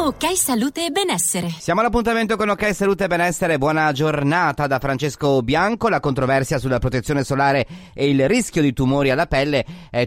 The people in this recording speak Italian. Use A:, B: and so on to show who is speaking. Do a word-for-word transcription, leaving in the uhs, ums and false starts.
A: Ok Salute e Benessere.
B: Siamo all'appuntamento con Ok Salute e Benessere. Buona giornata da Francesco Bianco. La controversia sulla protezione solare e il rischio di tumori alla pelle è